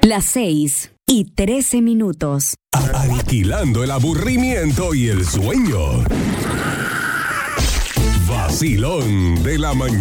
Las 6:13. Aniquilando el aburrimiento y el sueño. Vacilón de la mañana.